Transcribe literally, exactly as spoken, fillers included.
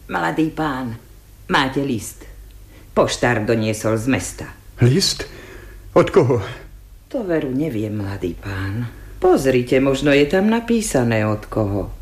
Mladý pán, máte list. Poštár doniesol z mesta. List? Od koho? To veru neviem, mladý pán. Pozrite, možno je tam napísané od koho.